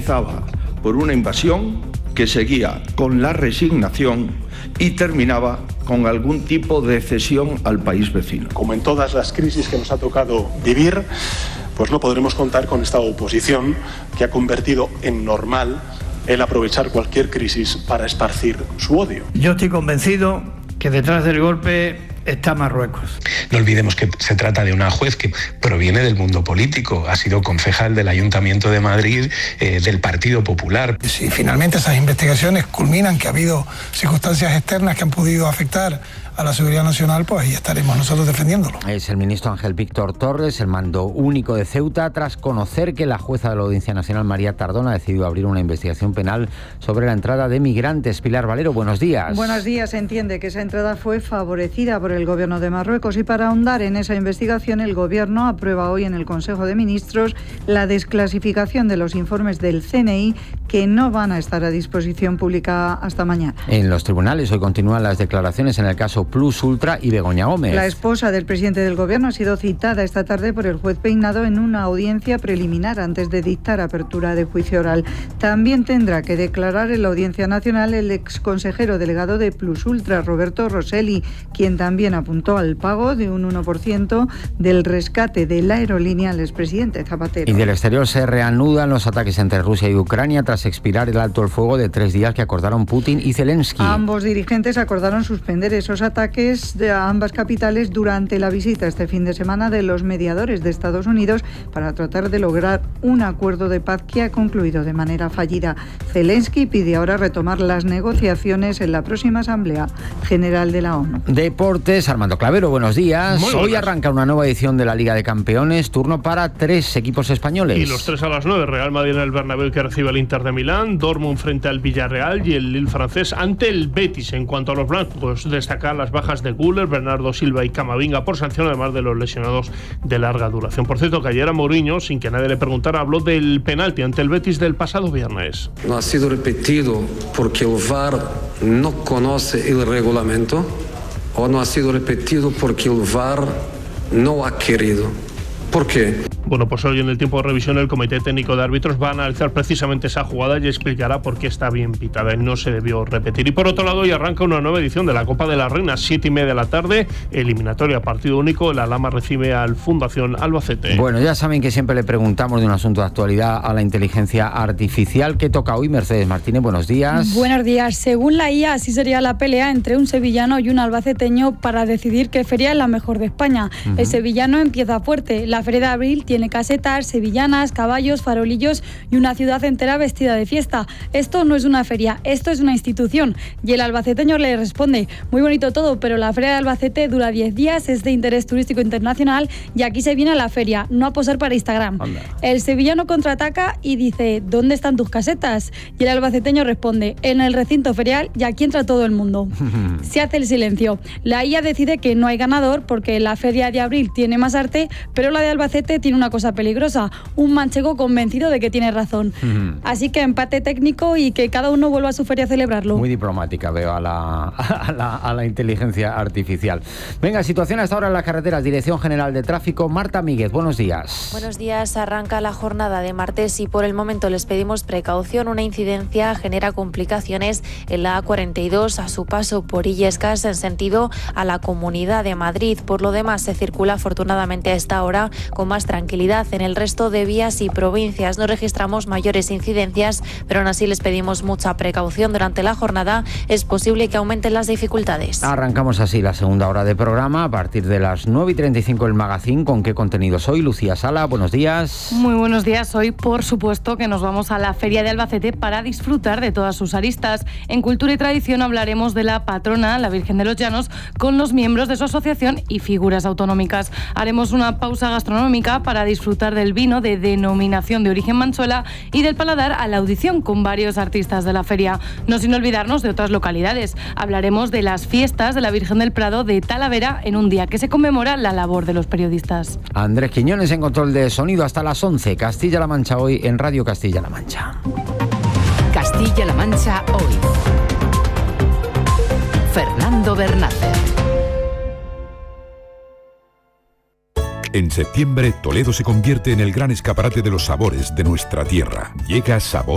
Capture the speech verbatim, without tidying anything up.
empezaba por una invasión, que seguía con la resignación y terminaba con algún tipo de cesión al país vecino. Como en todas las crisis que nos ha tocado vivir, pues no podremos contar con esta oposición que ha convertido en normal el aprovechar cualquier crisis para esparcir su odio. Yo estoy convencido que detrás del golpe está Marruecos. No olvidemos que se trata de una juez que proviene del mundo político, ha sido concejal del Ayuntamiento de Madrid, eh, del Partido Popular. Si finalmente esas investigaciones culminan que ha habido circunstancias externas que han podido afectar a la seguridad nacional, pues ahí estaremos nosotros defendiéndolo. Es el ministro Ángel Víctor Torres, el mando único de Ceuta, tras conocer que la jueza de la Audiencia Nacional, María Tardón, ha decidido abrir una investigación penal sobre la entrada de migrantes. Pilar Valero, buenos días. Buenos días. Se entiende que esa entrada fue favorecida por el gobierno de Marruecos y para ahondar en esa investigación, el gobierno aprueba hoy en el Consejo de Ministros la desclasificación de los informes del C N I que no van a estar a disposición pública hasta mañana. En los tribunales hoy continúan las declaraciones en el caso Plus Ultra y Begoña Gómez. La esposa del presidente del gobierno ha sido citada esta tarde por el juez Peinado en una audiencia preliminar antes de dictar apertura de juicio oral. También tendrá que declarar en la Audiencia Nacional el exconsejero delegado de Plus Ultra, Roberto Rosselli, quien también apuntó al pago de un uno por ciento del rescate de la aerolínea al expresidente Zapatero. Y del exterior se reanudan los ataques entre Rusia y Ucrania tras expirar el alto el fuego de tres días que acordaron Putin y Zelensky. Ambos dirigentes acordaron suspender esos ataques de ambas capitales durante la visita este fin de semana de los mediadores de Estados Unidos para tratar de lograr un acuerdo de paz que ha concluido de manera fallida. Zelensky pide ahora retomar las negociaciones en la próxima Asamblea General de la ONU. Deportes, Armando Clavero, buenos días. Muy Hoy buenas. arranca una nueva edición de la Liga de Campeones, turno para tres equipos españoles. Y los tres a las nueve, Real Madrid en el Bernabéu que recibe al Inter de Milán, Dortmund frente al Villarreal y el Lille francés ante el Betis. En cuanto a los blancos, destacar las bajas de Güler, Bernardo Silva y Camavinga por sanción, además de los lesionados de larga duración. Por cierto, que ayer a Mourinho, sin que nadie le preguntara, habló del penalti ante el Betis del pasado viernes. No ha sido repetido porque el V A R no conoce el reglamento o no ha sido repetido porque el V A R no ha querido. ¿Por qué? Bueno, pues hoy en el tiempo de revisión el Comité Técnico de Árbitros va a analizar precisamente esa jugada y explicará por qué está bien pitada y no se debió repetir. Y por otro lado, hoy arranca una nueva edición de la Copa de la Reina, siete y media de la tarde, eliminatoria partido único. La Lama recibe al Fundación Albacete. Bueno, ya saben que siempre le preguntamos de un asunto de actualidad a la inteligencia artificial. ¿Qué toca hoy? Mercedes Martínez, buenos días. Buenos días. Según la I A, así sería la pelea entre un sevillano y un albaceteño para decidir qué feria es la mejor de España. Uh-huh. El sevillano empieza fuerte. La Feria de Abril tiene casetas, sevillanas, caballos, farolillos y una ciudad entera vestida de fiesta. Esto no es una feria, esto es una institución. Y el albaceteño le responde, muy bonito todo, pero la Feria de Albacete dura diez días, es de interés turístico internacional y aquí se viene a la feria, no a posar para Instagram. Anda. El sevillano contraataca y dice, ¿dónde están tus casetas? Y el albaceteño responde, en el recinto ferial y aquí entra todo el mundo. Se hace el silencio. La I A decide que no hay ganador porque la Feria de Abril tiene más arte, pero la de Albacete tiene una cosa peligrosa, un manchego convencido de que tiene razón. Uh-huh. Así que empate técnico y que cada uno vuelva a su feria a celebrarlo. Muy diplomática veo a la, a la, a la inteligencia artificial. Venga, situación hasta ahora en las carreteras. Dirección General de Tráfico, Marta Míguez, buenos días. Buenos días, arranca la jornada de martes y por el momento les pedimos precaución. Una incidencia genera complicaciones en la A cuarenta y dos a su paso por Illescas en sentido a la Comunidad de Madrid. Por lo demás se circula afortunadamente a esta hora con más tranquilidad. En el resto de vías y provincias no registramos mayores incidencias, pero aún así les pedimos mucha precaución durante la jornada. Es posible que aumenten las dificultades. Arrancamos así la segunda hora de programa a partir de las nueve y treinta y cinco el Magazine. ¿Con qué contenidos hoy? Lucía Sala, buenos días. Muy buenos días. Hoy, por supuesto, que nos vamos a la Feria de Albacete para disfrutar de todas sus aristas. En Cultura y Tradición hablaremos de la patrona, la Virgen de los Llanos, con los miembros de su asociación y figuras autonómicas. Haremos una pausa gastronómica para disfrutar del vino de denominación de origen Manchuela y del paladar a la audición con varios artistas de la feria. No sin olvidarnos de otras localidades. Hablaremos de las fiestas de la Virgen del Prado de Talavera en un día que se conmemora la labor de los periodistas. Andrés Quiñones en control de sonido hasta las once. Castilla-La Mancha hoy en Radio Castilla-La Mancha. Castilla-La Mancha hoy. Fernando Bernández. En septiembre, Toledo se convierte en el gran escaparate de los sabores de nuestra tierra. Llega Sabor